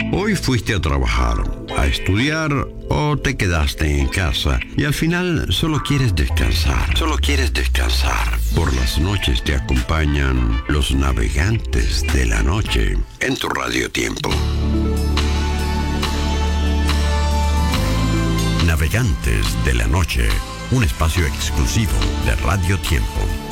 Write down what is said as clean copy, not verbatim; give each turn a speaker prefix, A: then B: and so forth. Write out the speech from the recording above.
A: Hoy fuiste a trabajar, a estudiar o te quedaste en casa y al final solo quieres descansar. Solo quieres descansar. Por las noches te acompañan los navegantes de la noche en tu Radio Tiempo. Navegantes de la Noche, un espacio exclusivo de Radio Tiempo.